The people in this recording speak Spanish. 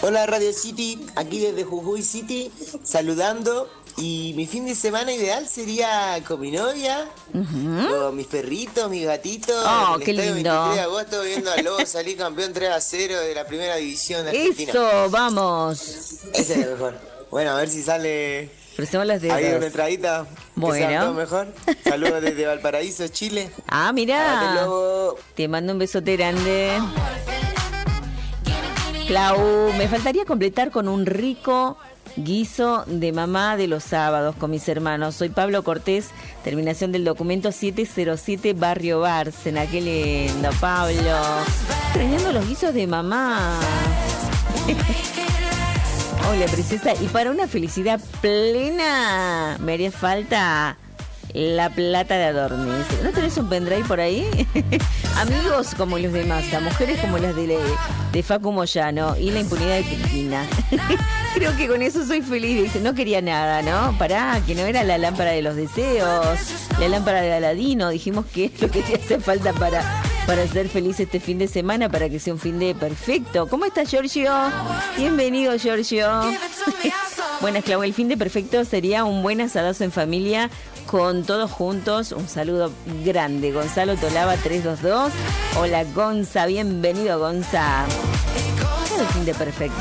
Hola Radio City, aquí desde Jujuy City, saludando. Y mi fin de semana ideal sería con mi novia, con mis perritos, mis gatitos. Oh, en el qué estadio lindo. 23 de agosto viendo a Lobo salir campeón 3-0 de la primera división de Argentina. Eso, vamos. Ese es el mejor. Bueno, a ver si sale Crucemos los ahí una dedos. entradita. Bueno. Que sea todo mejor. Saludos desde Valparaíso, Chile. Ah, Aguante, mira. Lobo. Te mando un besote grande. Clau, me faltaría completar con un rico guiso de mamá de los sábados con mis hermanos. Soy Pablo Cortés, terminación del documento 707 Barrio Bárcena. Qué lindo, Pablo. Extrañando los guisos de mamá. Hola, princesa. Y para una felicidad plena, me haría falta la plata de Adornis. ¿No tenés un pendrive por ahí? Amigos como los de Massa, mujeres como las de Facu Moyano y la impunidad de Cristina. Creo que con eso soy feliz. Dice, no quería nada, ¿no? Pará, que no era la lámpara de los deseos, la lámpara de Aladino. Dijimos que es lo que te hace falta para ser feliz este fin de semana, para que sea un fin de perfecto. ¿Cómo estás, Giorgio? Bienvenido, Giorgio. Buenas, Clau. El fin de perfecto sería un buen asadazo en familia con todos juntos. Un saludo grande. Gonzalo Tolava 322. Hola, Gonza. Bienvenido, Gonza. El fin de perfecto.